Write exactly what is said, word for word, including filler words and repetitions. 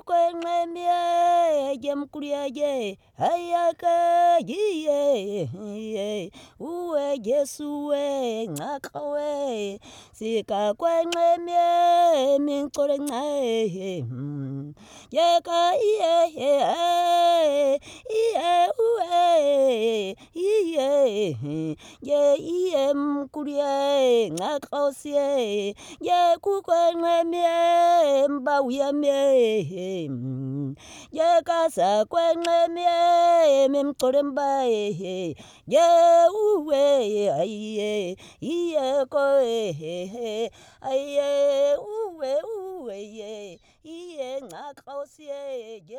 kwenqemye yemkulye ayake yiye uwe Jesu we nqaqwe sika kwenqemye mincole nqe yeka iye iye uwe iye ye iye mkulye nqaqosiye ye kukwenqemye mba uyamye ye kasa kwenqemye memcole mbaye ye uwe aye iye ko aye uwe uwe ye iye nqaqosiye